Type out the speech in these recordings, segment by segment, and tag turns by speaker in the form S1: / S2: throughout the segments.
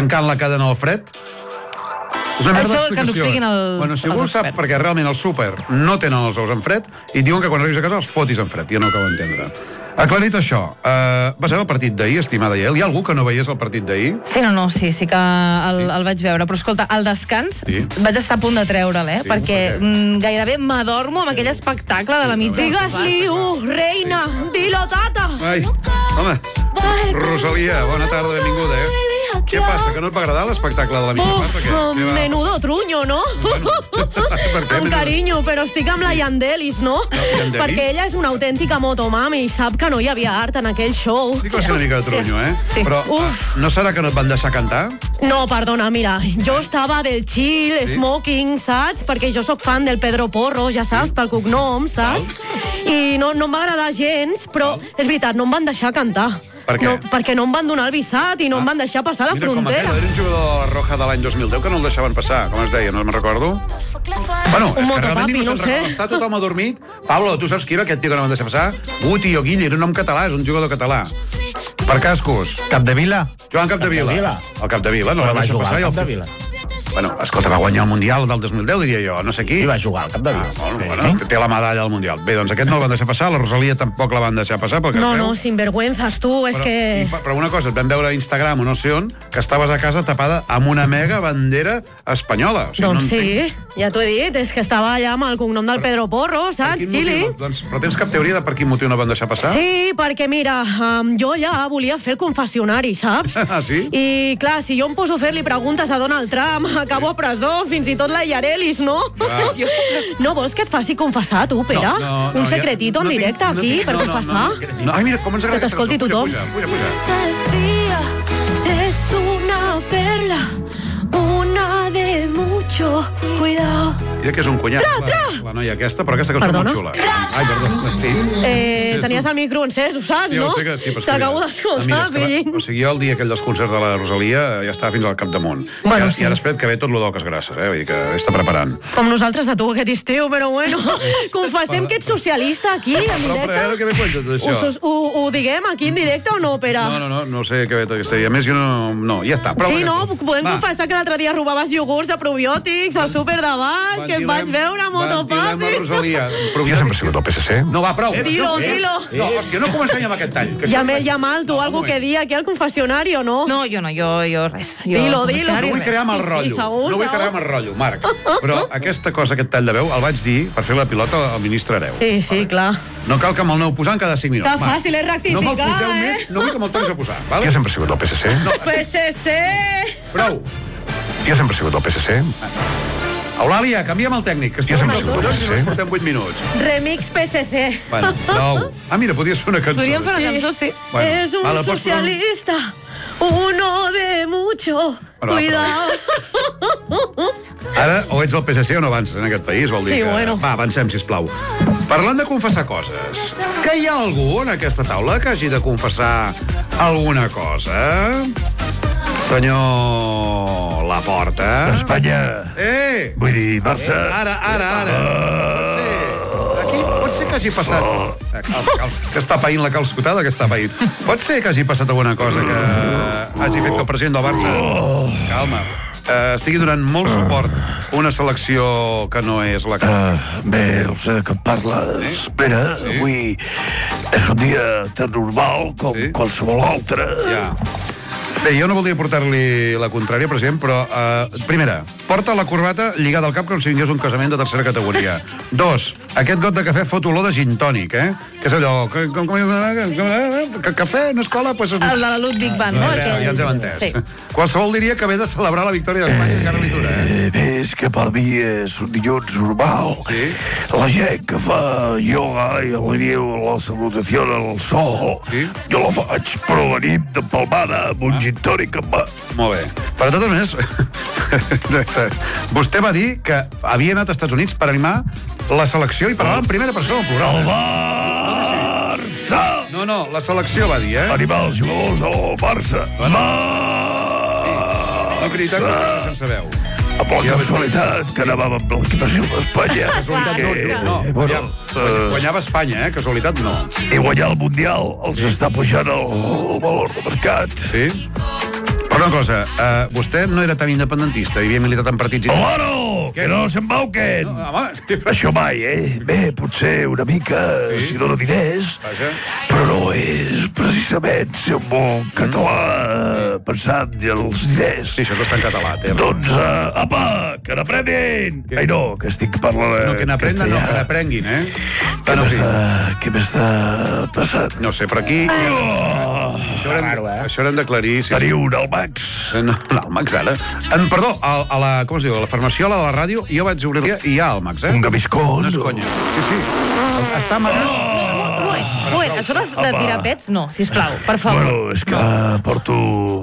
S1: tancant la cadena al fred. És una merda
S2: Això que ens ho expliquin
S1: Bueno, si algú sap, perquè realment al súper no tenen els ous en fred i diuen que quan arribis a casa els fotis en fred. Jo no ho acabo d'entendre. Aclarit això, vas veure el partit d'ahir, estimada Yael? Hi ha algú que no veiés el partit d'ahir?
S2: Sí que el vaig veure. Però escolta, al descans vaig estar a punt de treure'l, perquè gairebé m'adormo amb aquell espectacle de la mitja.
S3: Digues-li, reina, dilo, tata.
S1: Ai, home, Rosalia, bona tarda, benvinguda, Què passa, que no et va agradar l'espectacle de la mitja part?
S3: Menudo truño, no? Amb carinyo, però estic amb la Yandelis, no? Perquè ella és una autèntica motomami i sap que no hi havia art en aquell show.
S1: Dic que va ser una mica de trunyo, Però no serà que no et van deixar cantar?
S3: No, perdona, mira, jo estava del chill, smoking, saps? Perquè jo sóc fan del Pedro Porro, ja saps, pel cognom, saps? I no em va agradar gens, però és veritat, no em van deixar cantar.
S1: Per què?
S3: Perquè no em van donar el visat i no em van deixar passar la frontera.
S1: Mira, com aquell, era un jugador de la Roja de l'any 2010 que no el deixaven passar, com es deia, no me'n recordo. Bueno, és que realment ningú se'n recorda. Està tothom adormit. Pablo, tu saps qui era aquest tio que no van deixar passar? Guti o Guille, era un nom català, és un jugador català. Per cascos.
S4: Capdevila?
S1: Joan Capdevila. El Capdevila, no el va deixar passar.
S4: Capdevila.
S1: Bueno, escolta, va guanyar el Mundial del 2010, diria jo, no sé qui.
S4: I va jugar al Capdevila.
S1: Bueno, té la medalla al Mundial. Bé, doncs aquest no el van deixar passar, la Rosalia tampoc la van deixar passar, pel que es veu.
S3: No, sinvergüenzas, tu, és que...
S1: Però una cosa, et vam veure a Instagram o no sé on, que estaves a casa tapada amb una mega bandera espanyola.
S3: Doncs sí, ja t'ho he dit, és que estava allà amb el cognom del Pedro Porro, saps, Xili?
S1: Però tens cap teoria de per quin motiu no van deixar passar?
S3: Sí, perquè mira, jo ja volia fer el confessionari, saps?
S1: Ah, sí?
S3: I clar, si jo em poso a fer-li preguntes a Donald Trump, acabo a presó, fins i tot la Iarelis, no? No vols que et faci confessar, tu, Pere? Un secretito en directe aquí, per confessar?
S1: Ai, mira, com ens agrada
S3: que t'escolti tothom.
S1: Puja.
S3: Es una perla, una de mucho cuidado.
S1: Mira que és un cunyat, la noia aquesta, però aquesta que és molt xula. Ai, perdó. Sí.
S3: Tenies el micro encès, ho saps, no?
S1: Sí, però
S3: t'acabo d'escoltar, pillín.
S1: O sigui, jo el dia aquell dels concerts de la Rosalia ja estava fins al capdamunt. I ara espera't que ve tot lo d'oques grasses, vull dir que està preparant.
S3: Com nosaltres a tu aquest estiu, però bueno. Confessem que ets socialista aquí, en directe.
S1: Però què ve tot això?
S3: Ho diguem aquí en directe o no, Pere?
S1: No sé què ve tot això. I a més jo no, ja està.
S3: Sí, no? Podem confessar que l'altre dia robaves iogurts de probiòtics al súper de baix, que em vaig veure a Motopapi.
S1: Rosalia. Ja sempre ha sigut el PSC. No, va, prou.
S3: Dilo.
S1: No, hòstia, no comencem amb aquest tall.
S3: Yamal, tu algo que dir aquí al confessionari o no?
S2: No, jo res.
S3: Dilo.
S1: No vull crear mal rotllo. No vull crear mal rotllo, Marc. Però aquesta cosa, aquest tall de veu, el vaig dir per fer la pilota al ministre Hereu.
S3: Sí, clar.
S1: No cal que me'l aneu posant cada 5 minuts.
S3: Que fàcil és rectificar,
S1: no me'l poseu més, no vull que me'l tornis a posar.
S4: Jo sempre he sigut del PSC.
S3: PSC!
S1: Prou.
S4: Jo sempre he sigut del PSC.
S1: Eulàlia, canviem el tècnic, que estem portem 8 minuts.
S3: Remix PSC.
S1: Bueno, prou. Mira, podria ser una cançó.
S2: Podríem fer una cançó, sí.
S3: És un socialista, uno de mucho cuidado.
S1: Ara, o ets el PSC o no avances en aquest país, vol dir
S3: que... bueno.
S1: Va, avancem, sisplau. Parlant de confessar coses, que hi ha algú en aquesta taula que hagi de confessar alguna cosa? Senyor Laporta.
S4: Espanya. Vull dir, Barça.
S1: Ara. Pot ser que hagi passat... Que està païnt la calçotada, que està païnt. Pot ser que hagi passat alguna cosa que hagi fet que el president del Barça... Calma. Estigui donant molt suport a una selecció que no és la que...
S4: Bé, no sé de què parles. Espera, avui és un dia tan normal com qualsevol altre.
S1: Ja. Bé, jo no voldria portar-li la contrària, president, però, primera, porta la corbata lligada al cap com si vingués un casament de tercera categoria. 2, aquest got de cafè fot olor de gin tònic, que és allò... Cafè, no és cola? Pues...
S2: El de la Ludwig Band, no?
S1: Ja ens hem entès. Qualsevol diria que ve de celebrar la victòria d'Espanya, encara li dura,
S4: Ves que per mi és un dilluns normal. La gent que fa ioga i li diu la salutació al sol, jo la faig, però venim d'empalmada amb un gin tònic amb mà.
S1: Molt bé. Però de totes maneres, vostè va dir que havia anat als Estats Units per animar la selecció i parlar en primera persona al programa.
S4: El Barça!
S1: No, la selecció va dir,
S4: Animar els jugadors del Barça.
S1: No acreditem que està sense veu.
S4: Amb la casualitat que anàvem amb l'equipació d'Espanya.
S1: Casualitat no. Guanyava Espanya, casualitat no.
S4: I guanyar el Mundial els està pujant el valor de mercat.
S1: Sí? Però Una cosa, vostè no era tan independentista i havia militat en partits...
S4: Claro, que no s'embauquen. Això mai, Bé, potser una mica si dóna diners, però no és precisament ser un bon català pensant en els diners.
S1: Sí, això està en català.
S4: Doncs, apa, que n'aprenguin! Ai, no, que estic parlant
S1: No, que n'aprenguin, no, que n'aprenguin,
S4: Què m'està passant?
S1: No sé, però aquí... Això haurem d'aclarir...
S4: Teniu un Almax?
S1: No, l'Almax, ara. Perdó, a la, com es diu, a la farmaciola de la ràdio, jo vaig obrir i hi ha Almax,
S4: Un gaviscon?
S1: No és conya. Sí. Està amagat.
S2: Un moment, això de tirar pets, no, sisplau, per favor.
S4: Bueno, és que porto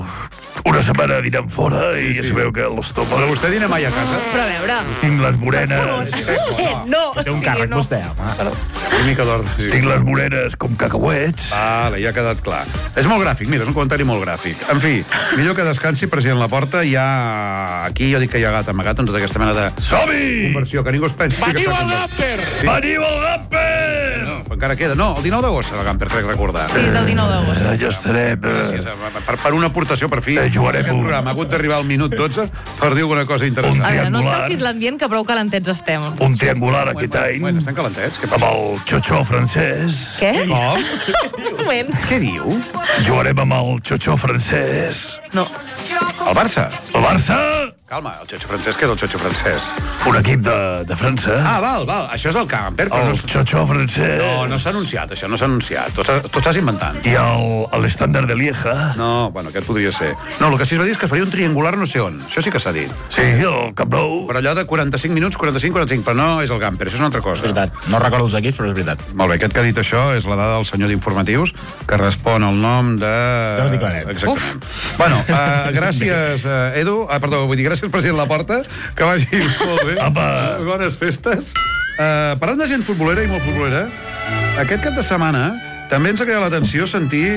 S4: una setmana dinant fora i ja sabeu que l'estómac...
S1: Però vostè dina mai a casa?
S2: Però a veure...
S4: Tinc les morenes...
S2: No,
S5: té un càrrec, vostè, home.
S1: Una mica d'ordre, sí.
S4: Tinc les morenes com cacauets.
S1: Vale, ja ha quedat clar. És molt gràfic, mira, és un comentari molt gràfic. En fi, millor que descansi, president Laporta. Hi ha... Aquí jo dic que hi ha gat amagat amb tota aquesta mena de...
S4: Som-hi!
S1: Conversió, que ningú es pensi...
S5: Veniu al Gamper!
S4: Veniu al Gamper!
S1: No, encara queda. No, el 19 d'agost serà el Gamper, crec recordar.
S2: Sí, és el 19 d'agost.
S4: Ja estarem...
S1: Gràcies, per una aportació, per fi.
S4: Jugarem
S1: Aquest programa ha hagut d'arribar al minut 12 per dir alguna cosa interessant.
S2: A veure, no
S4: triangular.
S2: escalfis l'ambient, que prou calentets estem.
S4: Un triangular aquest any
S1: Bueno, estan calentets. Què
S4: amb
S1: passa?
S4: el xotxó francès.
S2: Què?
S1: Com?
S2: Un moment.
S1: Què diu?
S4: Jugarem amb el xotxó francès.
S2: No.
S1: El Barça?
S4: El Barça,
S1: Calma, el xotxo francès, què és el xotxo francès?
S4: un equip de França.
S1: Val. Això és el Gamper, però
S4: El xotxó francès.
S1: no s'ha anunciat, això, no s'ha anunciat. Tu estàs inventant.
S4: I l'estàndard de Lieja.
S1: No, bueno, aquest podria ser. No, el que sí es va dir és que faria un triangular no sé on. Això sí que s'ha dit.
S4: Sí, el Camp Nou.
S1: Però allò de 45 minuts, 45, però no és el Gamper, això és una altra cosa.
S5: És veritat, no recordo els equips, però és veritat.
S1: Molt bé, aquest que ha dit això és la dada del senyor d'informatius, que respon al nom de...
S5: Jordi Claret.
S1: Exactament. Bueno, gràcies, Edu. Gràcies, president Laporta, que vagi molt bé.
S4: Apa.
S1: Bones festes. Parlant de gent futbolera i molt futbolera, aquest cap de setmana també ens ha cridat l'atenció sentir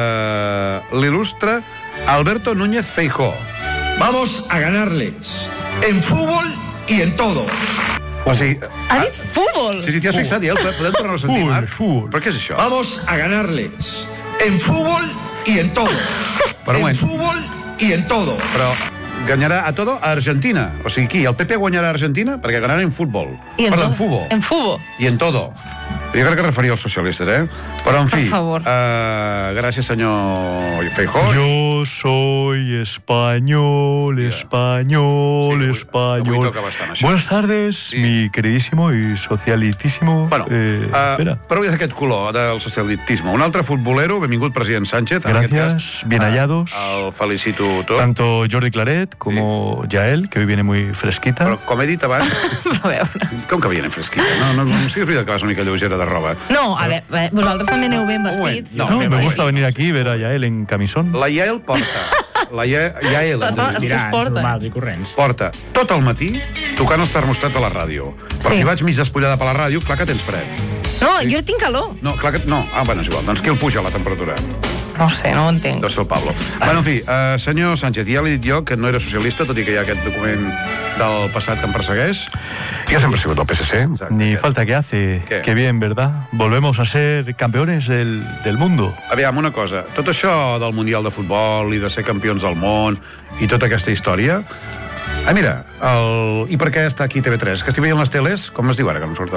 S1: l'il·lustre Alberto Núñez Feijóo.
S6: Vamos a ganarles en fútbol y en todo.
S1: O sigui...
S2: Ha dit futbol!
S1: Sí, t'hi has fixat, i podem tornar a sentir, Marc? Però què és això?
S6: Vamos a ganarles en fútbol y en todo.
S1: Però un moment.
S6: En fútbol y en todo.
S1: Però guanyarà a todo a Argentina. O sigui, qui? El PP guanyarà a Argentina? Perquè ganarà en futbol. Perdó, en futbol.
S2: En fubo.
S1: I en todo. Jo crec que referia als socialistes, Però, en fi,
S2: Per favor.
S1: gràcies, senyor Feijóo.
S7: Yo soy español, español,
S1: Sí,
S7: español.
S1: avui toca bastant, això.
S7: Buenas tardes, mi queridísimo y socialitísimo.
S1: Bueno,
S7: espera.
S1: prou ja d'aquest color del socialistisme. Un altre futbolero, benvingut president Sánchez. En aquest
S7: Gracias,
S1: cas,
S7: bien hallados.
S1: El felicito tot.
S7: Tanto Jordi Claret como Yael, que hoy viene muy fresquita.
S1: Però, com he dit abans,
S2: A veure.
S1: com que viene fresquita? No, sí, és veritat que vas una mica lleugera de roba.
S2: No, a veure, vosaltres també aneu ben vestits.
S1: No,
S7: No,
S1: me
S7: me gusta venir aquí y ver a Yael en camisón.
S1: La Yael porta. La Yael
S2: Estàs
S5: Mirats,
S2: porta.
S5: normals i corrents.
S1: porta tot el matí tocant els termostats a la ràdio. Però
S2: Sí.
S1: si vaig mig despullada per la ràdio, clar que tens fred.
S2: No, jo tinc calor.
S1: No, clar que... No, bueno, és igual. Doncs qui el puja la temperatura?
S2: No ho sé, no ho entenc.
S1: Deu ser el Pablo. Bueno, en fi, senyor Sánchez, ja l'he dit jo que no era socialista, tot i que hi ha aquest document del passat que em persegueix.
S4: Jo sempre he sigut del PSC.
S7: Ni falta que hace.
S1: ¿Qué?
S7: Qué bien, ¿verdad? Volvemos a ser campeones del mundo.
S1: Aviam, una cosa. Tot això del Mundial de Futbol i de ser campions del món i tota aquesta història... mira, i per què està aquí TV3? Que estic veient les teles, com es diu ara, que em surt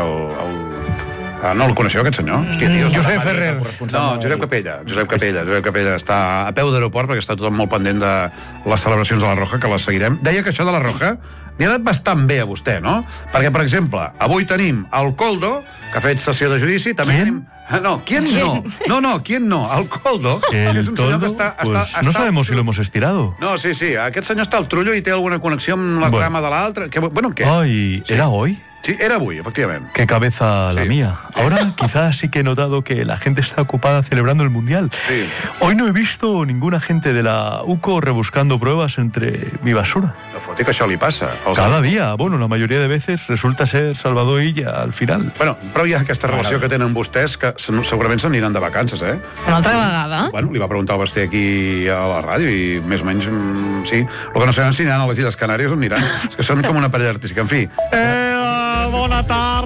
S1: no el coneixeu, aquest senyor? Hòstia, tio,
S5: Josep Ferrer.
S1: No, Josep Capella. Josep Capella està a peu d'aeroport perquè està tothom molt pendent de les celebracions de la Roja, que les seguirem. Deia que això de la Roja li ha anat bastant bé a vostè, no? Perquè, per exemple, avui tenim el Koldo, que ha fet sessió de judici, també tenim... No, ¿quién no? No, ¿quién no? El Koldo, que és
S7: El
S1: un senyor
S7: toldo,
S1: que està...
S7: pues no sabemos si lo hemos estirado.
S1: No, sí, aquest senyor està al trullo i té alguna connexió amb la
S7: Bueno.
S1: trama de l'altre. Bueno, què?
S7: Ay, ¿era hoy?
S1: Sí, era avui, efectivament.
S7: Qué cabeza la
S1: Sí.
S7: mía. Ahora quizás sí que he notado que la gente está ocupada celebrando el Mundial.
S1: Sí.
S7: Hoy no he visto ninguna gente de la UCO rebuscando pruebas entre mi basura.
S1: No foti que això li passa.
S7: Cada día, bueno, la mayoría de veces resulta ser Salvador Illa al final.
S1: Bueno, però hi ha aquesta relació que tenen vostès, que segurament s'aniran de vacances,
S2: Una altra vegada?
S1: Bueno, li va preguntar al Basté aquí a la ràdio i més o menys, sí. El que no sabem si aniran a les Illes Canàries o aniran. És que són com una parella artística. En fi,
S7: Bona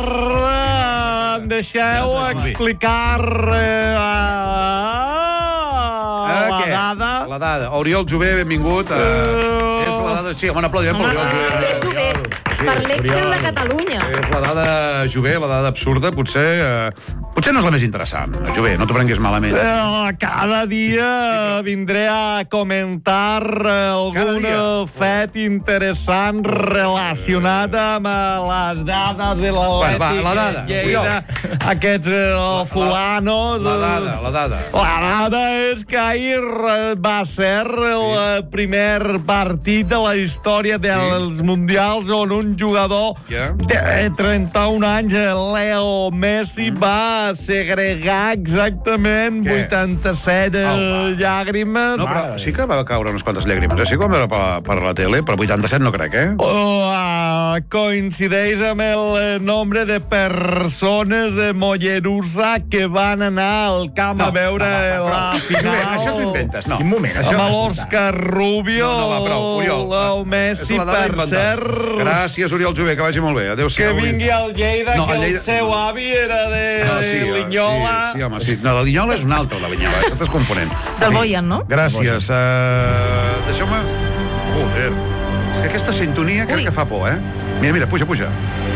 S7: tarda, em deixeu explicar...
S5: dada...
S1: La dada. Oriol Jové, benvingut. És la dada... Sí, un aplaudiment per Oriol Jové.
S2: Per l'Excel de Catalunya.
S1: És la dada Jové, la dada absurda, potser no és la més interessant. Jové, no t'ho prenguis malament.
S7: Cada dia vindré a comentar algun fet interessant relacionat amb les dades de l'Atlètic.
S1: La dada,
S7: Lleida, aquests fulanos.
S1: La dada.
S7: La dada és que ahir va ser el primer partit de la història dels Mundials on un jugador de 31 anys, Leo Messi, va segregar exactament 87 llàgrimes.
S1: No, però sí que va caure unes quantes llàgrimes. Sí que vam veure per la tele, però 87 no crec,
S7: coincideix amb el nombre de persones de Mollerussa que van anar al camp a veure la final.
S1: Això t'ho inventes, no.
S7: Quin moment, això? Amb l'Òscar Rubio, el Messi, per cert...
S1: Gràcies, Oriol Jové, que vagi molt bé. Adéu-siau.
S7: Que vingui al Lleida, que el seu avi era de Linyola.
S1: Sí, home, sí. No, la Linyola és un altre, la Linyola. Estàs confonent.
S2: Del Boyan, no?
S1: Gràcies. Deixeu-me... Joder. És que aquesta sintonia crec que fa por, Mira, puja. Joder.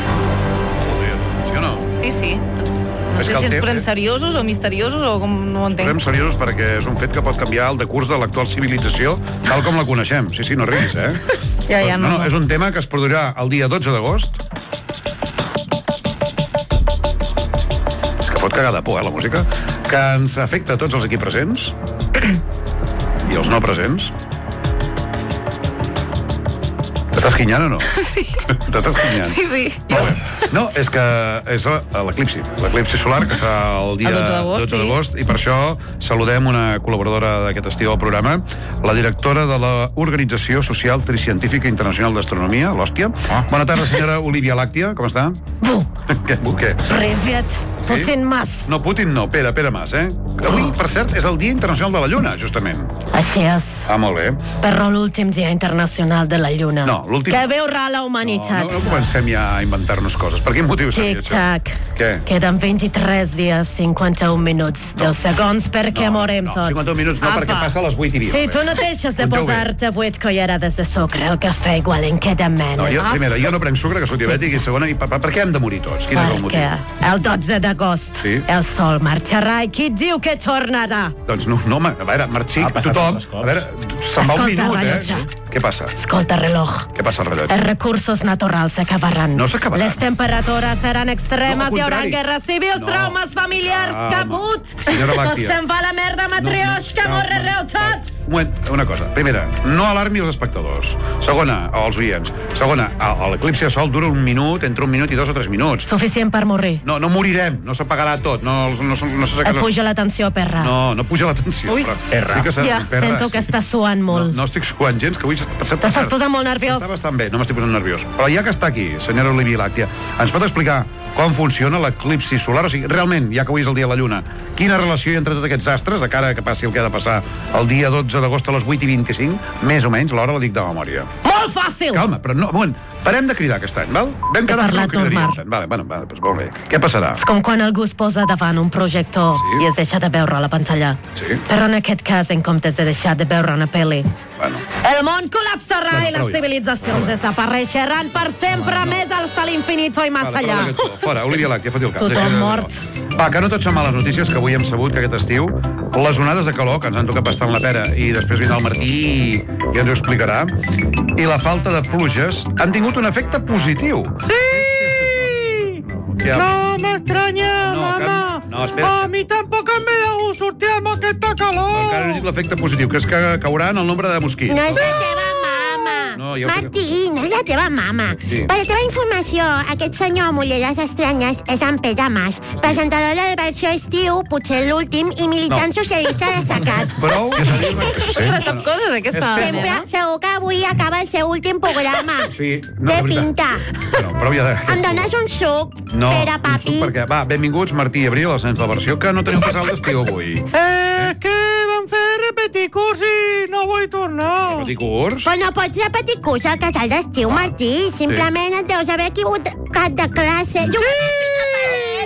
S1: Sí o no?
S2: Sí. No sé si ens posem seriosos o misteriosos o com no ho entenc.
S1: Posem seriosos perquè és un fet que pot canviar el decurs de l'actual civilització tal com la coneixem. Sí, no riguis,
S2: Ja,
S1: no. És un tema que es produirà el dia 12 d'agost. És que fot cagar de por, la música. Que ens afecta a tots els aquí presents i els no presents. T'estàs quinyant o no?
S2: Sí.
S1: T'estàs quinyant?
S2: Sí.
S1: No, és que és l'eclipsi solar, que serà el dia 12 d'agost, i per això saludem una col·laboradora d'aquest estiu al programa, la directora de l'Organització Social Tricientífica Internacional d'Astronomia, l'Hòstia. Bona tarda, senyora Olivia Làctia, com està? Què?
S3: Privet. Putin Mas.
S1: No, Putin no, Pere Mas, Avui, per cert, és el Dia Internacional de la Lluna, justament.
S3: Així és.
S1: Molt bé.
S3: Però l'últim Dia Internacional de la Lluna.
S1: No, l'últim...
S3: Que veurà la humanitat.
S1: No comencem ja a inventar-nos coses. Per quin motiu seria això?
S3: Tic-tac.
S1: Què?
S3: Queden 23 dies, 51 minuts, 10 segons, perquè morem tots.
S1: 51 minuts no, perquè passa a les 8:20.
S3: Si tu no deixes de posar-te 8 cullerades de sucre, el cafè igual en què de mena.
S1: No, primera, jo no prenc sucre, que soc diabètic, i segona, per què hem de morir tots? Quin és el motiu?
S3: Perquè el 12 d'agost el sol marxarà i qui diu que tornarà?
S1: Doncs no, home, a veure, marxi tothom. A veure, se'n va un minut, Què passa?
S3: Escolta, reloj.
S1: Què passa al rellotge?
S3: Els recursos naturals s'acabaran.
S1: No s'acabaran.
S3: Les temperatures seran extremes, hi haurà guerres civils, traumes familiars, caput. Tot se'n va a la merda, matrioshka, morrereu tots.
S1: Un moment, una cosa. Primera, no alarmi els espectadors. Segona, els oients. Segona, l'eclipsi de sol dura un minut, entre un minut i 2 o 3 minuts.
S3: Suficient per morir.
S1: No morirem, no s'apagarà tot.
S3: Et puja la tensió, perra.
S1: No puja la tensió.
S2: Ui,
S1: perra.
S3: Ja, sento que estàs suant molt.
S1: No estic suant gens, que avui
S3: t'estàs posant molt nerviós.
S1: Està bastant bé, no m'estic posant nerviós. Però ja que està aquí, senyora Olivia Làctia, ens pot explicar com funciona l'eclipsi solar? O sigui, realment, ja que avui és el dia de la Lluna, quina relació hi ha entre tots aquests astres, de cara que passi el que ha de passar el dia 12 d'agost a les 8:25, més o menys, l'hora la dic de memòria.
S3: Molt fàcil!
S1: Calma, però no, parem de cridar aquest any, val? Vam quedar que no cridaríem. Vale, doncs molt bé. Què passarà?
S3: És com quan algú es posa davant un projector i es deixa de veure la pantalla.
S1: Sí.
S3: Però en aquest cas, en comptes de deixar de veure una pel·li, el món col·lapsarà i les civilitzacions desapareixeran per sempre, més hasta l'infinito i més allà.
S1: Fora, Olivia Làctia, foti el cap.
S3: Tothom mort.
S1: Va, que no tot són males notícies, que avui hem sabut que aquest estiu les onades de calor, que ens han tocat bastant la pera, i després vindrà el Martí i ens ho explicarà, i la falta de pluges han tingut un efecte positiu.
S7: Sí! No m'estranya, mama.
S1: No, espera.
S7: A mi tampoc em ve de gust sortir amb aquesta calor.
S1: Encara no he dit l'efecte positiu, que és que cauran el nombre de mosquits.
S8: No és la teva mama. Martí, no és la teva mama.
S1: Sí.
S8: Per la teva informació, aquest senyor amb ulleres estranyes és en Pere Mas, presentador de la versió estiu, potser l'últim, i militant socialista destacat.
S1: Prou, és a dir...
S2: Sempre sap coses, aquesta...
S8: Sempre, segur que avui acaba el seu últim programa.
S1: Sí.
S8: Té pinta.
S1: Bueno, prou ja de...
S8: Em dones un suc, Pere Papi?
S1: No, perquè... Va, benvinguts, Martí i Abril, els nens de la versió, que no teniu casal d'estiu avui.
S7: Que vam fer repetir curs i no vull tornar.
S1: Repetir curs?
S8: Però no pots repetir curs al casal d'estiu, Martí. Simplement et deus haver equivocat de classe.
S7: Sí!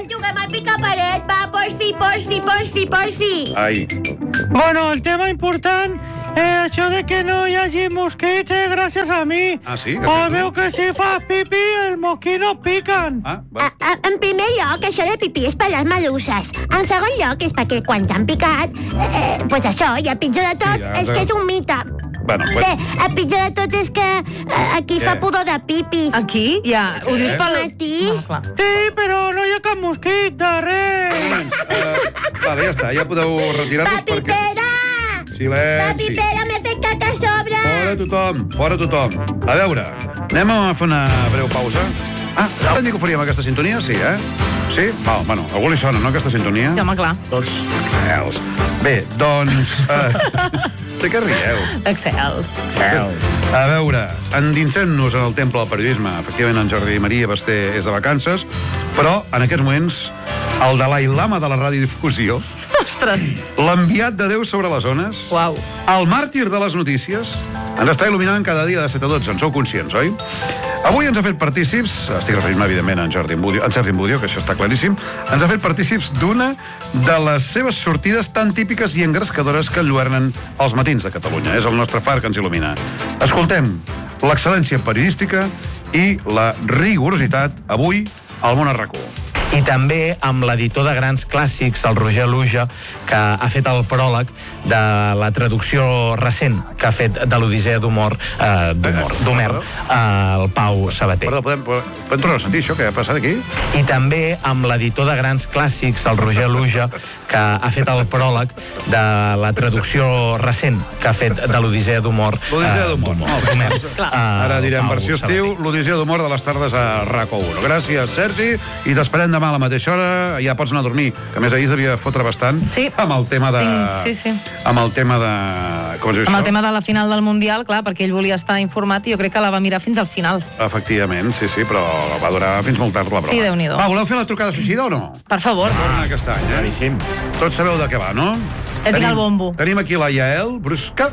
S8: juguem al picaparet, va, porfi.
S1: Ai.
S7: Bueno, el tema important és això de que no hi hagi mosquits gràcies a mi.
S1: Ah, sí?
S7: Veu que si fas pipí, els mosquits no piquen.
S8: En primer lloc, això de pipí és per les meduses. En segon lloc, és perquè quan t'han picat, pues això, i el pitjor de tot és que és un mite.
S1: Bueno,
S8: Bé, el pitjor de tot és que aquí fa pudor de pipis.
S2: Aquí? Ja, ho dius pel...
S8: Matí.
S2: No, clar.
S7: Sí, però no hi ha cap mosquit, de res.
S1: Vale, ja està, ja podeu retirar-vos
S8: Papi
S1: perquè...
S8: Pere!
S1: Silenci.
S8: Papi Pere, m'he fet caca a sobre!
S1: Fora tothom. A veure, anem a fer una breu pausa. Ah, vam dir que ho faríem aquesta sintonia? Sí, eh? Sí? Val, bueno, a algú li sona, no, aquesta sintonia?
S2: Ja, home, clar.
S1: Tots. Excels. Bé, doncs... De què rieu?
S2: Excels.
S1: A veure, endinsem-nos en el temple del periodisme. Efectivament, en Jordi Maria Basté és de vacances, però en aquests moments el Dalai Lama de la radiodifusió,
S2: Ostres.
S1: l'enviat de Déu sobre les ones,
S2: Uau.
S1: el màrtir de les notícies, ens està il·luminant cada dia de 7 a 12, en sou conscients, oi? Avui ens ha fet partícips, estic referint-me evidentment a en Sergi Embudio, que això està claríssim, ens ha fet partícips d'una de les seves sortides tan típiques i engrescadores que enlluernen els matins de Catalunya. És el nostre far que ens il·lumina. Escoltem l'excel·lència periodística i la rigorositat avui al Món a RAC1.
S9: I també amb l'editor de grans clàssics, el Roger Luja, que ha fet el pròleg de la traducció recent que ha fet de l'Odissea d'Homer, el Pau Sabater.
S1: Perdó, podem tornar a sentir això que ha passat aquí?
S9: I també amb l'editor de grans clàssics, el Roger Luja, que ha fet el pròleg de la traducció recent que ha fet de l'Odissea d'Homer.
S1: L'Odissea d'Homer. Ara direm versió estiu, l'Odissea d'Homer de les tardes a RAC1. Gràcies, Sergi, i t'esperem demà a la mateixa hora. Ja pots anar a dormir, que a més ahir es devia fotre bastant amb el tema de...
S2: Sí.
S1: Amb el tema de... Com es diu
S2: Amb
S1: això?
S2: el tema de la final del Mundial, clar, perquè ell volia estar informat i jo crec que la va mirar fins al final.
S1: Efectivament, sí, però va durar fins molt tard la broma.
S2: Sí, Déu-n'hi-do.
S1: Va, voleu fer la trucada suïcida o no?
S2: Per favor.
S1: Torna aquest any, eh?
S9: Claríssim.
S1: Tots sabeu de què va, no?
S2: Ja tinc el bombo.
S1: Tenim aquí la Yael Brusca.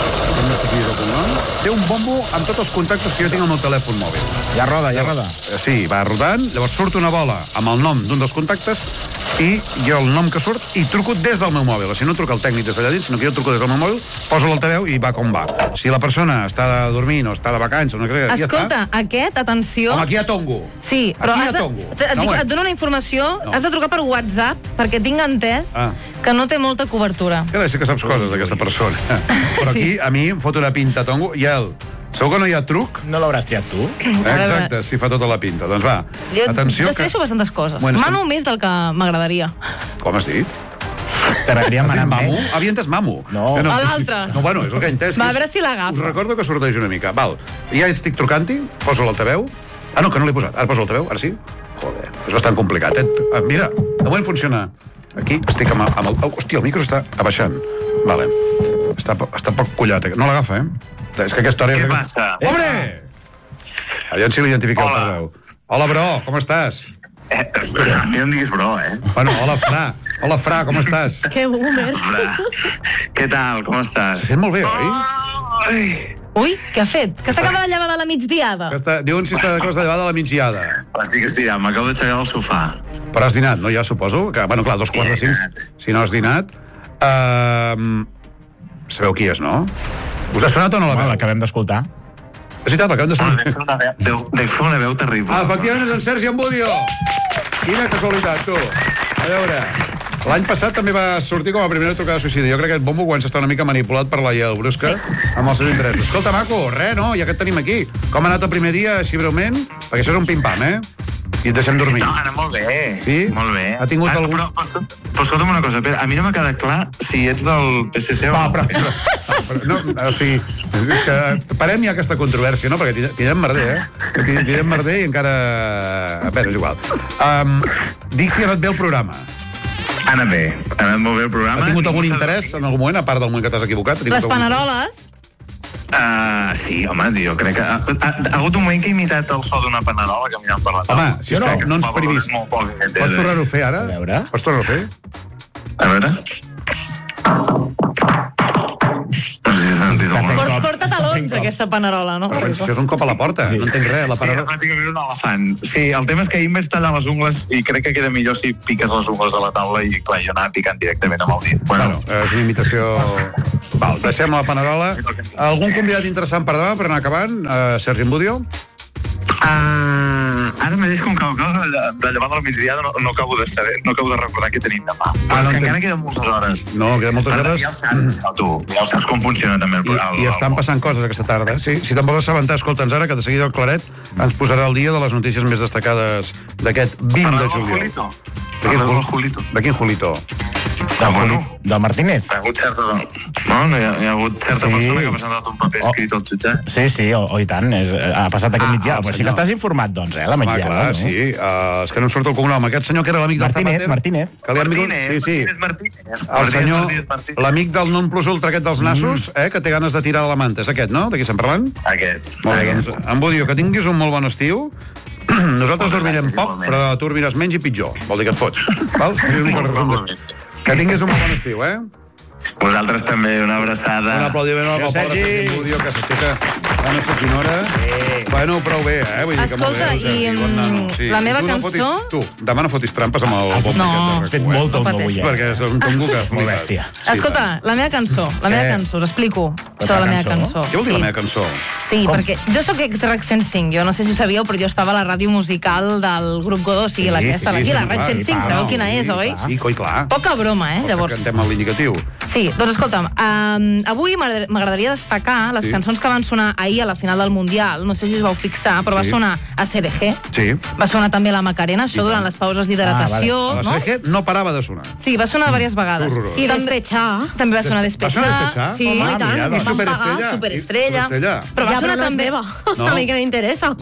S1: Té un bombo amb tots els contactes que jo tinc al meu telèfon mòbil.
S5: Ja roda.
S1: Sí, va rodant, llavors surt una bola amb el nom d'un dels contactes i jo el nom que surt i truco des del meu mòbil. Si no truca el tècnic des d'allà dins, sinó que jo truco des del meu mòbil, poso l'altaveu i va com va. Si la persona està dormint o està de vacances o no crec,
S2: Escolta, aquest, atenció...
S1: Home, aquí hi ha tongo.
S2: Sí, però
S1: Aquí hi ha tongo.
S2: et dono una informació, has de trucar per WhatsApp, perquè tinc entès que no té molta cobertura.
S1: Carai, sí que saps coses d'aquesta persona. Però aquí, a mi, em fot una pinta tongo. Yael, segur que no hi ha truc?
S5: No l'hauràs triat tu?
S1: Exacte, sí, fa tota la pinta. Doncs va, atenció que...
S2: Decideixo bastantes coses.
S1: Bueno,
S2: Mano més del que m'agradaria.
S1: Com has dit?
S5: T'agradaria
S1: Has dit
S5: manar
S1: mamo?
S5: més?
S1: Havia entès mamo.
S5: No.
S2: A l'altre.
S1: No, bueno, és el que he entès.
S2: Va, a veure si l'agafa.
S1: Us recordo que sorteix una mica. Val, ja estic trucant-hi, poso l'altaveu. Ah, no, que no l'he posat. Ara poso l'altaveu, ara sí? Joder, és bastant complicat. Mira, de moment funciona. Aquí estic amb el... Hòstia, el micro està abaixant. Vale. Està poc collat. No l'agafa, És que aquesta hora...
S10: Què passa?
S1: Hombre! Aviam si l'identifiqueu per veu. Hola, bro, com estàs?
S10: A mi no em diguis bro,
S1: Bueno, hola, Fra. Hola, Fra, com estàs?
S3: Que boomer.
S10: Què tal, com estàs?
S1: Se sent molt bé, oi?
S2: Ui, què ha fet? Que s'acaba de llevar de la migdiada.
S1: Diuen si està de cos de llevada a la migdiada.
S10: Estic estirant, m'acabo d'aixecar del sofà.
S1: Però has dinat, no? Ja suposo que, bueno, clar, 2:45, si no has dinat. Sabeu qui és, no? Us ha sonat o no la veu?
S5: L'acabem d'escoltar.
S1: És veritat, l'acabem d'escoltar.
S10: Dec fer una veu terrible.
S1: Efectivament, és en Sergi Embudio. Quina casualitat, tu. A veure, l'any passat també va sortir com a primera trucada suïcida. Jo crec que aquest bombo quan està una mica manipulat per la Yael Brusca amb els seus interessos. Escolta, maco, no, ja que et tenim aquí. Com ha anat el primer dia, així breument? Perquè això és un pim-pam, I et deixem dormir.
S10: No, ha anat molt bé.
S1: Sí?
S10: Molt bé.
S1: Ha tingut algun...
S10: Però escolta'm una cosa, Pere, a mi no m'ha quedat clar si ets del PSC o no.
S1: No, o sigui, és que parem ja aquesta controvèrsia, no? Perquè tindrem merder, Tindrem merder i encara... Bé, és igual. Dic si ha anat bé el programa.
S10: Ha anat bé, ha anat molt bé el programa.
S1: Ha tingut algun interès en algun moment, a part del moment que t'has equivocat?
S2: Les paneroles...
S10: Sí, home, jo crec que... Ha hagut un moment que he imitat el so d'una panerola caminant per la taula.
S1: Home, si no ens prohibís. Pots tornar-ho a fer, ara?
S5: A veure.
S1: Pots tornar-ho a fer?
S10: A veure...
S2: Porta talons. collons, aquesta panerola, no?
S1: Això és un cop a la porta, no entenc res. La
S10: Sí,
S1: panerola...
S10: pràcticament un elefant. Sí, el tema és que ahir em vaig tallar les ungles i crec que queda millor si piques les ungles a la taula i, clar, jo anava picant directament amb el dit.
S1: Bueno, és una imitació... Val, deixem la panerola. Algun convidat interessant per demà, per anar acabant? Sergi Embudio?
S10: Ara mateix, com que de llevar del migdia no acabo de saber, no acabo de recordar què tenim demà. Però és que encara queden moltes hores.
S1: No, queden moltes hores.
S10: Ja ho saps com funciona també el programa.
S1: I estan passant coses aquesta tarda. Sí, si te'n vols assabentar, escolta'ns ara, que de seguida el Claret ens posarà al dia de les notícies més destacades d'aquest 20 de juliol. De quin Julito?
S5: Del Martínez.
S10: Hi ha hagut certa... No, hi ha hagut certa persona que ha presentat un paper escrit al jutjat.
S5: Sí, i tant. Ha passat aquest migdia. Però sí que estàs informat, doncs, la migdia.
S1: Clar, sí. És que no em surt el cognom. Aquest senyor que era l'amic del Zapatero...
S5: Martínez.
S10: Martínez.
S1: El senyor, l'amic del non plus ultra aquest dels nassos, que té ganes de tirar de la manta. És aquest, no? D'aquí estem parlant?
S10: Aquest.
S1: Molt bé, doncs, Embudio, que tinguis un molt bon estiu. Nosaltres dormirem poc, però tu dormiràs menys i pitjor. Vol dir que et fots. Val? Que tinguis un molt bon estiu,
S10: Vosaltres també, una abraçada.
S1: Un aplaudiment al pobre Sergi Embudio, que s'aixeca a una senyora. Bueno, prou bé, Vull dir que
S2: escolta,
S1: molt bé,
S2: i la meva cançó...
S1: Tu, demà no fotis trampes amb el bomb.
S2: No,
S5: has fet molt tongo avui,
S1: perquè és un tongo que...
S5: Molt bèstia.
S2: Escolta, la meva cançó, us explico sobre la meva cançó.
S1: Què vol dir la meva cançó?
S2: Sí, perquè jo sóc ex-RAC 105, jo no sé si ho sabíeu, però jo estava a la ràdio musical del grup Godó, o sigui, aquesta, aquí, la RAC 105, sabeu quina és, oi?
S1: Sí, coi, clar.
S2: Poca broma, llavors.
S1: Cantem l'indicatiu.
S2: Sí, doncs escolta'm, avui m'agradaria destacar les cançons que van sonar ahir a la final del Mundial, no sé si us vau fixar, però va sonar a CDG, va sonar també la Macarena, això durant les pauses d'hidratació.
S1: La CDG no parava de sonar.
S2: Sí, va sonar diverses vegades.
S3: I Despechar.
S2: També va sonar Despechar.
S3: Sí, i tant.
S1: I
S2: Superestrella. Però va sonar també...
S3: A mi que m'interessa.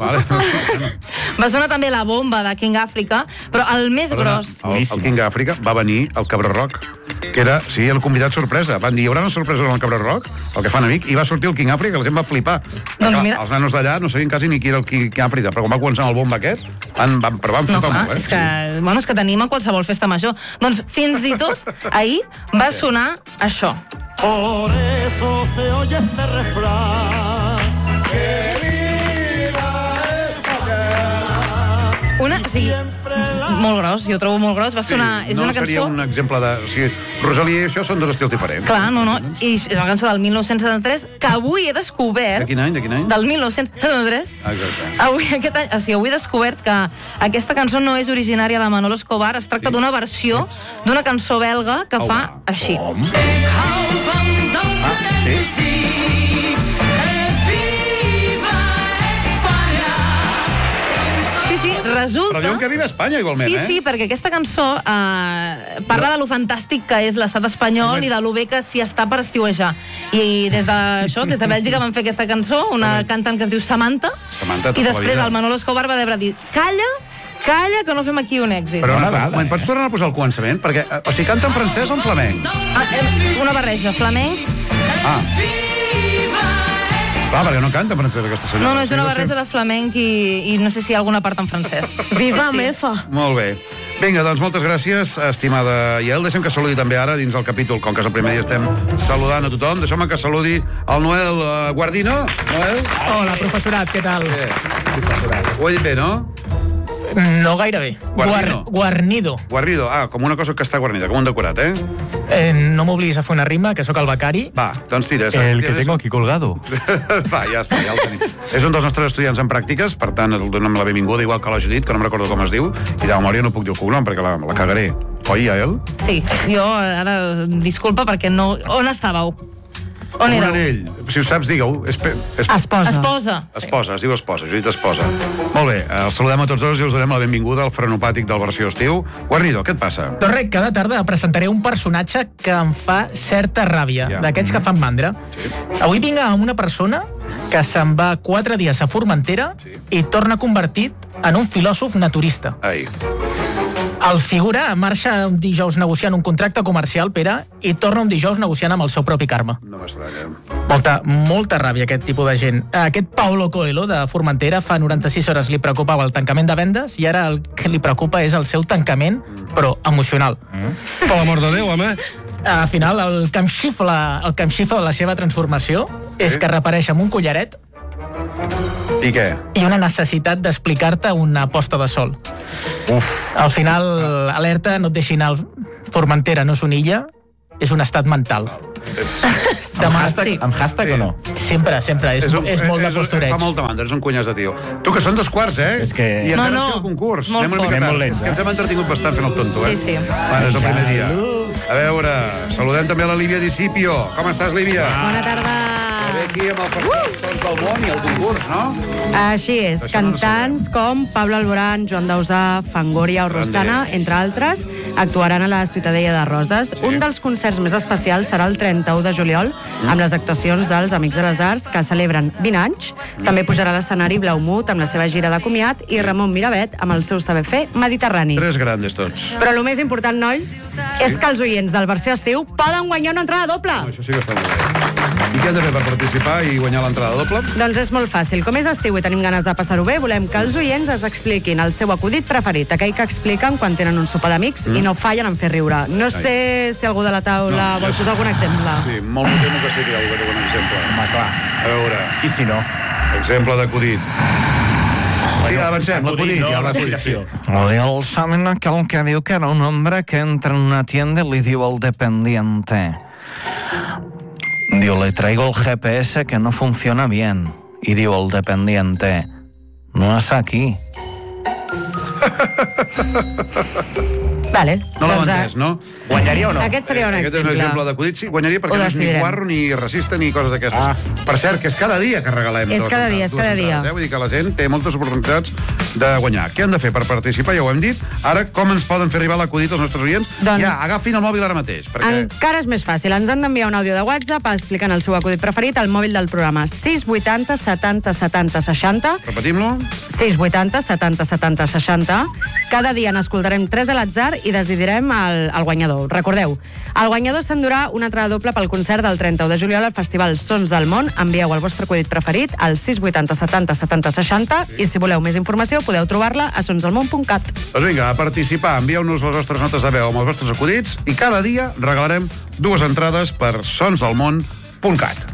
S2: Va sonar també La Bomba de King Africa, però el més gros...
S1: El King Africa va venir al Cabró Rock, que era, sí, el convidat sorpresa. Van dir, hi haurà una sorpresa en el Cabró Rock, el que fan amic, i va sortir el King Africa, que la gent va flipar.
S2: Doncs mira...
S1: Els nanos d'allà no sabien quasi ni qui era el King Africa, però quan va començar el bomba aquest, van flipar molt,
S2: És que tenim a qualsevol festa major. Doncs fins i tot ahir va sonar això.
S11: Por eso se oye este refrán.
S2: Molt gros, jo ho trobo molt gros. Va sonar...
S1: Sí, no seria un exemple de... O sigui, Rosalía i això són dos estils diferents.
S2: Clar, no. I és una cançó del 1973 que avui he descobert...
S1: De quin any?
S2: Del 1973.
S1: Exacte.
S2: Avui he descobert que aquesta cançó no és originària de Manolo Escobar, es tracta d'una versió d'una cançó belga que fa així.
S1: Sí?
S2: Resulta...
S1: Però diuen que viva Espanya, igualment,
S2: Sí, perquè aquesta cançó parla de lo fantàstic que és l'estat espanyol i de lo bé que s'hi està per estiuejar. I des de Bèlgica van fer aquesta cançó, una cantant que es diu Samantha, i després el Manolo Escobar va deure dir calla, que no fem aquí un èxit.
S1: Però pots tornar a posar el començament? Perquè, o sigui, canta en francès o en flamenc?
S2: Una barreja, flamenc...
S1: Clar, perquè no canta en francès, aquesta senyora.
S2: No, és una barreja de flamenc i no sé si hi ha alguna part en francès.
S3: Viva Mefa!
S1: Molt bé. Vinga, doncs moltes gràcies, estimada Yael. Deixem que saludi també ara, dins el capítol, com que és el primer dia estem saludant a tothom. Deixem que saludi el Noel Guardino. Noel?
S12: Hola, professorat, què tal?
S1: Ho he dit bé, no?
S12: No gaire bé. Guarnido.
S1: Guarnido, com una cosa que està guarnida, com un decorat,
S12: No m'obliguis a fer una rima, que sóc el becari.
S1: Va, doncs tira.
S7: El que tengo aquí colgado.
S1: Va, ja està, ja el tenim. És un dels nostres estudiants en pràctiques, per tant, el donem la benvinguda, igual que l'ha Judit, que no em recordo com es diu, i de memòria no puc dir el cognom, perquè la cagaré. Oi, Yael?
S2: Sí, jo ara, disculpa, perquè no... On estàveu? On éreu?
S1: Un anell. Si ho saps, digue-ho.
S2: Esposa.
S1: Es diu esposa, Judit Esposa. Molt bé, els saludem a tots dos i us donem la benvinguda al frenopàtic del versió estiu. Guarnido, què et passa?
S12: Doncs res, cada tarda presentaré un personatge que em fa certa ràbia, d'aquests que fan mandra. Avui vinc amb una persona que se'n va 4 dies a Formentera i torna convertit en un filòsof naturista. El figura marxa un dijous negociant un contracte comercial, Pere, i torna un dijous negociant amb el seu propi karma.
S1: No m'estranya.
S12: Molta ràbia, aquest tipus de gent. Aquest Paulo Coelho, de Formentera, fa 96 hores li preocupava el tancament de vendes i ara el que li preocupa és el seu tancament, però emocional.
S7: Per l'amor de Déu, home.
S12: Al final, el que em xifla de la seva transformació és que reapareix amb un collaret
S1: I què?
S12: i una necessitat d'explicar-te una posta de sol. Al final, alerta, no et deixin anar al Formentera, no és una illa, és un estat mental.
S5: Amb hashtag o no?
S12: Sempre, és molt de postureig.
S1: Fa molta mandra, és un cunyàs de tio. Tu, que són 2:15, eh?
S5: És que...
S1: I encara és que el concurs.
S2: Molt
S1: Anem una mica tard. És que ens hem entretingut bastant fent el tonto, eh?
S2: Sí.
S1: Bueno, és el primer dia. A veure, saludem també a la Líbia Discipio. Com estàs, Líbia?
S13: Bona tarda.
S1: Ve aquí amb el partit Sons del Món i el concurs, no?
S13: Així és, cantants com Pablo Alborán, Joan Dausà, Fangoria o Rosana, entre altres, actuaran a la Ciutadella de Roses. Un dels concerts més especials serà el 31 de juliol, amb les actuacions dels Amics de les Arts, que celebren 20 anys. També pujarà a l'escenari Blaumut amb la seva gira de comiat i Ramon Miravet amb el seu saber fer mediterrani.
S1: Tres grandes, tots.
S13: Però el més important, nois, és que els oients del Versió Estiu poden guanyar una entrada doble.
S1: Això sí que està molt bé. I què hem de fer per participar i guanyar l'entrada doble?
S13: Doncs és molt fàcil. Com és estiu i tenim ganes de passar-ho bé, volem que els oients es expliquin el seu acudit preferit, aquell que expliquen quan tenen un sopar d'amics i no fallen en fer riure. No sé si algú de la taula vol posar algun exemple.
S1: Sí, molt me temo que sí que hi ha algú que té un exemple.
S5: Home, clar.
S1: A veure...
S5: Qui si no?
S1: Exemple d'acudit. Sí, avancem, l'acudit, ja l'explicació.
S7: El saben aquel que diu que era un hombre que entra en una tienda y le diu al dependiente. Diu, le traigo el GPS que no funciona bien. Y diu el dependiente, no es aquí.
S13: Vale.
S1: No l'heu entès, no?
S5: Guanyaria o no?
S13: Aquest seria un
S1: Aquest és un
S13: exemple.
S1: exemple d'acudit, sí, guanyaria perquè no és ni guarro, ni racista, ni coses d'aquestes. Per cert, que és cada dia que regalem.
S13: És cada dia, és cada dia.
S1: Vull dir que la gent té moltes oportunitats de guanyar. Què han de fer per participar? Ja ho hem dit. Ara, com ens poden fer arribar l'acudit als nostres oients?
S13: Doncs...
S1: Ja, agafin el mòbil ara mateix. Perquè...
S13: Encara és més fàcil. Ens han d'enviar un àudio de WhatsApp explicant el seu acudit preferit al mòbil del programa 680 70 70 60.
S1: Repetim-lo.
S13: 680 70 70 60. Cada dia n'escoltarem 3 a l'atzar i decidirem el guanyador. Recordeu, el guanyador s'endurà una entrada doble pel concert del 31 de juliol al Festival Sons del Món. Envieu el vostre acudit preferit al 680 70 70 60 i si voleu més informació podeu trobar-la a sonsdelmón.cat.
S1: Doncs vinga, a participar. Envieu-nos les vostres notes de veu amb els vostres acudits i cada dia regalarem 2 entrades per sonsdelmón.cat.